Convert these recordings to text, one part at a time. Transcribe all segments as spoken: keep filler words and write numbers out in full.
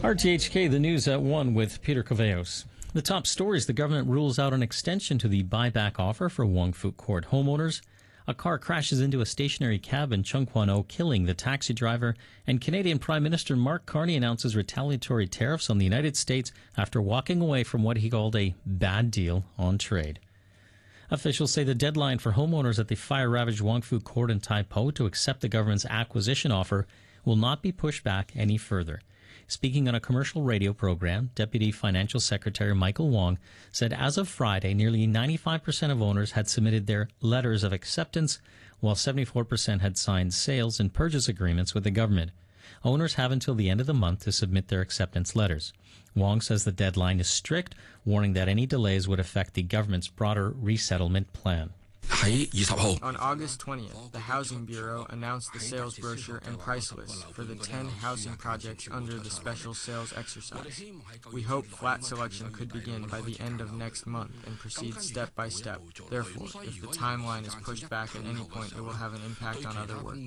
R T H K, the news at one with Peter Coveos. The top stories: the government rules out an extension to the buyback offer for Wong Fuk Court homeowners. A car crashes into a stationary cab in Chung Kwan O, killing the taxi driver. And Canadian Prime Minister Mark Carney announces retaliatory tariffs on the United States after walking away from what he called a bad deal on trade. Officials say the deadline for homeowners at the fire-ravaged Wong Fuk Court in Tai Po to accept the government's acquisition offer will not be pushed back any further. Speaking on a commercial radio program, Deputy Financial Secretary Michael Wong said as of Friday, nearly ninety-five percent of owners had submitted their letters of acceptance, while seventy-four percent had signed sales and purchase agreements with the government. Owners have until the end of the month to submit their acceptance letters. Wong says the deadline is strict, warning that any delays would affect the government's broader resettlement plan. On August twentieth, the Housing Bureau announced the sales brochure and price list for the ten housing projects under the special sales exercise. We hope flat selection could begin by the end of next month and proceed step by step. Therefore, if the timeline is pushed back at any point, it will have an impact on other work.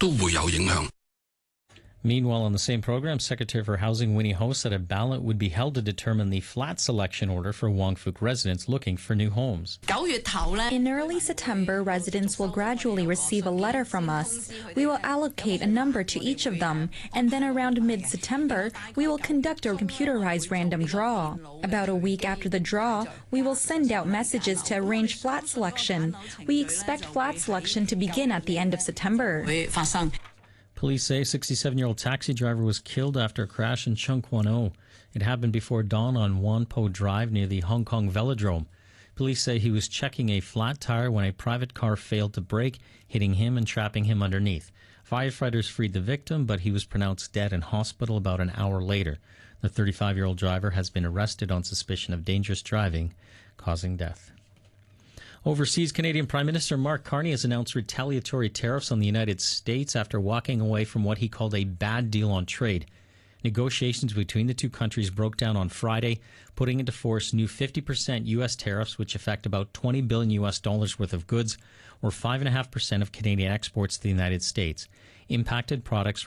Meanwhile, on the same program, Secretary for Housing Winnie Ho said a ballot would be held to determine the flat selection order for Wong Fuk residents looking for new homes. In early September, residents will gradually receive a letter from us. We will allocate a number to each of them, and then around mid-September, we will conduct a computerized random draw. About a week after the draw, we will send out messages to arrange flat selection. We expect flat selection to begin at the end of September. Police say a sixty-seven-year-old taxi driver was killed after a crash in Chung Kwan O. It happened before dawn on Wan Po Drive near the Hong Kong Velodrome. Police say he was checking a flat tire when a private car failed to brake, hitting him and trapping him underneath. Firefighters freed the victim, but he was pronounced dead in hospital about an hour later. The thirty-five-year-old driver has been arrested on suspicion of dangerous driving, causing death. Overseas, Canadian Prime Minister Mark Carney has announced retaliatory tariffs on the United States after walking away from what he called a bad deal on trade. Negotiations between the two countries broke down on Friday, putting into force new fifty percent U S tariffs, which affect about twenty billion U S dollars worth of goods, or five point five percent of Canadian exports to the United States. Impacted products